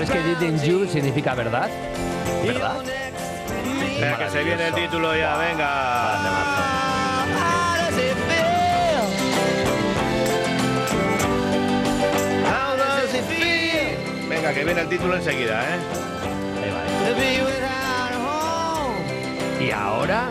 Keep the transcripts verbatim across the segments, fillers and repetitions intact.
¿Sabes que didn't you significa verdad? ¿Verdad? Venga, que se viene el título ya, venga. Venga, que viene el título enseguida, ¿eh? Ahí va. Y ahora...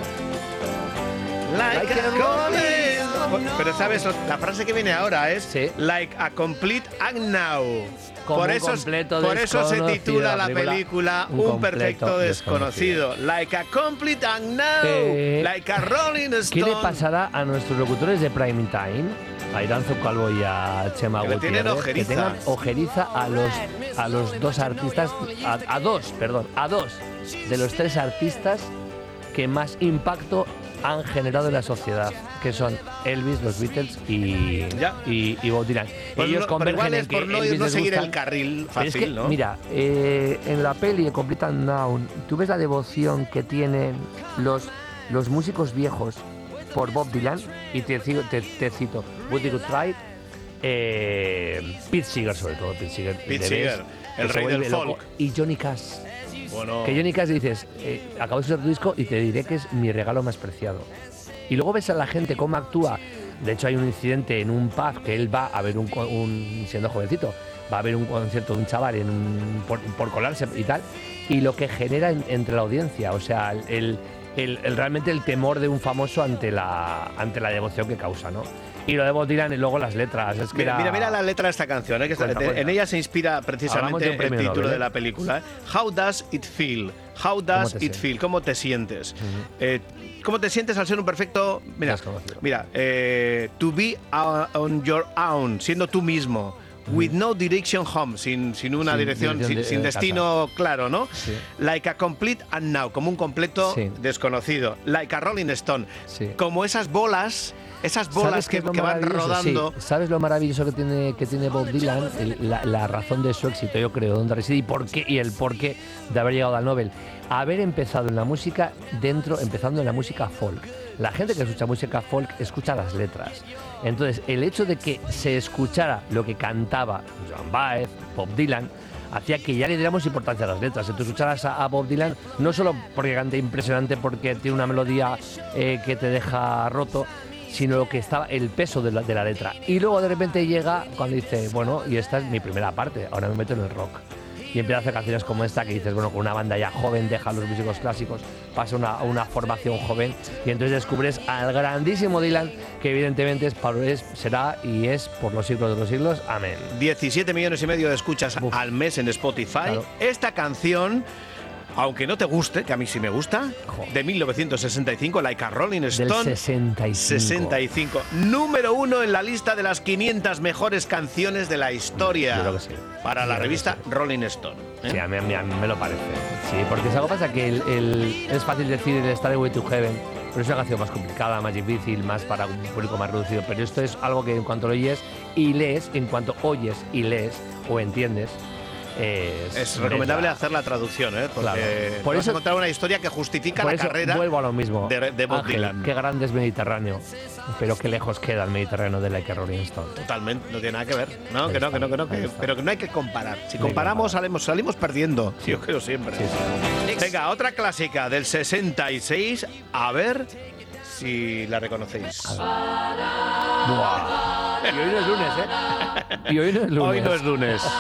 Like a complete... Pero sabes, la frase que viene ahora es sí. Like a complete unknown. Como por eso, por eso se titula la película Un, un perfecto desconocido. desconocido. Like a complete unknown. Eh, like a Rolling Stone. ¿Qué le pasará a nuestros locutores de Prime Time, a Iranzo Calvo y a Chema que Gutiérrez, que tengan ojeriza a los, a los dos artistas, a, a dos, perdón, a dos de los tres artistas que más impacto han generado en la sociedad, que son Elvis, los Beatles y, y, y Bob Dylan. Pues Ellos no, convergen en que por no, Elvis no les seguir gusta, el carril fácil, es que, ¿no? Mira, eh, en la peli de Complete Unknown, tú ves la devoción que tienen los, los músicos viejos por Bob Dylan, y te, te, te cito Would You Try, eh, Pete Seeger sobre todo, Pete Seeger, Pete Seeger el rey del folk, loco, y Johnny Cash. Bueno. Que Johnny Cash dices, eh, acabo de escuchar tu disco y te diré que es mi regalo más preciado. Y luego ves a la gente cómo actúa. De hecho hay un incidente en un pub que él va a ver un, un siendo jovencito, va a ver un concierto de un chaval en un, por, por colarse y tal, y lo que genera en, entre la audiencia, o sea, el, el, el realmente el temor de un famoso ante la ante la devoción que causa, ¿no? Y lo de Bob Dylan y luego las letras. Es que mira, era... mira, mira la letra de esta canción, ¿eh? Que cuenta, cuenta. En ella se inspira precisamente el título Nobel, ¿eh? de la película. ¿eh? How does it feel? How does it feel? ¿Cómo te sientes? Uh-huh. eh, ¿Cómo te sientes al ser un perfecto? Mira, mira eh, to be on your own, siendo tú mismo. With no direction home, sin, sin una sin dirección, dirección sin, de, sin destino casa. claro, ¿no? Sí. Like a complete unknown, como un completo sí. desconocido. Like a Rolling Stone, sí. como esas bolas, esas bolas que, que van rodando. Sí. ¿Sabes lo maravilloso que tiene, que tiene Bob Dylan? El, la, la razón de su éxito, yo creo, dónde reside y por qué y el porqué de haber llegado al Nobel. Haber empezado en la música dentro, empezando en la música folk. La gente que escucha música folk escucha las letras. Entonces, el hecho de que se escuchara lo que cantaba Joan Baez, Bob Dylan, hacía que ya le diéramos importancia a las letras. Si tú escucharas a, a Bob Dylan, no solo porque canta impresionante, porque tiene una melodía eh, que te deja roto, sino lo que estaba, el peso de la, de la letra. Y luego de repente llega cuando dice, bueno, y esta es mi primera parte, ahora me meto en el rock. Y empieza a hacer canciones como esta que dices, bueno, con una banda ya joven, deja a los músicos clásicos, pasa una, a una formación joven y entonces descubres al grandísimo Dylan, que evidentemente es, es, será y es por los siglos de los siglos. Amén. diecisiete millones y medio de escuchas Uf. al mes en Spotify. Claro. Esta canción, aunque no te guste, que a mí sí me gusta, Joder. de mil novecientos sesenta y cinco, Like a Rolling Stone. Del sesenta y cinco. sesenta y cinco. Número uno en la lista de las quinientas mejores canciones de la historia. Yo creo que sí. Para la revista Rolling Stone. ¿eh? Sí, a mí, a, mí, a mí me lo parece. Sí, porque es algo pasa que el, el, es fácil decir el Stairway to Heaven, pero es una canción más complicada, más difícil, más para un público más reducido. Pero esto es algo que en cuanto lo oyes y lees, en cuanto oyes y lees o entiendes, Es, es recomendable la... hacer la traducción, ¿eh? Porque claro. Por eso encontrar una historia que justifica por la eso carrera vuelvo a lo mismo. de, de Bob Ángel, Dylan. Qué grande es Mediterráneo, pero qué lejos queda el Mediterráneo de Like a Rolling Stone. Totalmente, no tiene nada que ver. No, que no, que no, que no, que, pero que no hay que comparar. Si no comparamos, salimos, salimos perdiendo. Sí. Yo creo siempre. Sí, sí. Venga, otra clásica del sesenta y seis. A ver si la reconocéis. Buah. Y hoy no es lunes, ¿eh? Y hoy no es lunes. Hoy no es lunes.